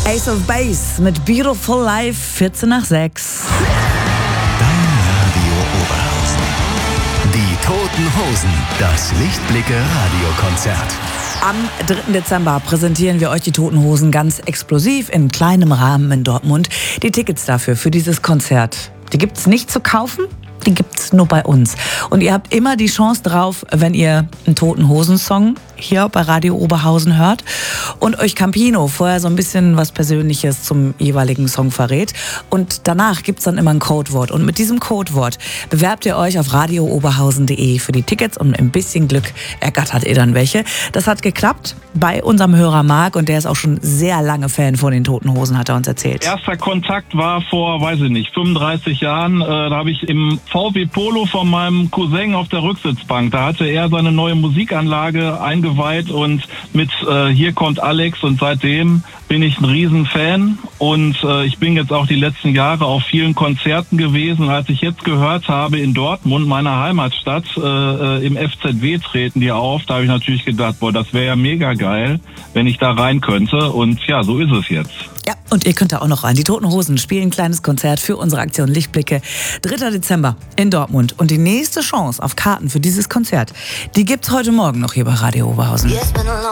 Ace of Base mit Beautiful Life, 14 nach 6. Dein Radio Oberhausen. Die Toten Hosen, das Lichtblicke-Radiokonzert. Am 3. Dezember präsentieren wir euch die Toten Hosen ganz explosiv in kleinem Rahmen in Dortmund. Die Tickets dafür, für dieses Konzert, die gibt's nicht zu kaufen. Die gibt's nur bei uns. Und ihr habt immer die Chance drauf, wenn ihr einen Toten Hosen-Song hier bei Radio Oberhausen hört und euch Campino vorher so ein bisschen was Persönliches zum jeweiligen Song verrät. Und danach gibt's dann immer ein Codewort. Und mit diesem Codewort bewerbt ihr euch auf radiooberhausen.de für die Tickets und ein bisschen Glück ergattert ihr dann welche. Das hat geklappt bei unserem Hörer Marc und der ist auch schon sehr lange Fan von den Toten Hosen, hat er uns erzählt. Erster Kontakt war vor, 35 Jahren. Da habe ich im VW Polo von meinem Cousin auf der Rücksitzbank. Da hatte er seine neue Musikanlage eingeweiht und mit Hier kommt Alex, und seitdem bin ich ein Riesenfan und ich bin jetzt auch die letzten Jahre auf vielen Konzerten gewesen. Als ich jetzt gehört habe, in Dortmund, meiner Heimatstadt, im FZW treten die auf, da habe ich natürlich gedacht, boah, das wäre ja mega geil, wenn ich da rein könnte, und ja, so ist es jetzt. Ja, und ihr könnt da auch noch rein. Die Toten Hosen spielen ein kleines Konzert für unsere Aktion Lichtblicke. 3. Dezember in Dortmund. Und die nächste Chance auf Karten für dieses Konzert, die gibt's heute Morgen noch hier bei Radio Oberhausen.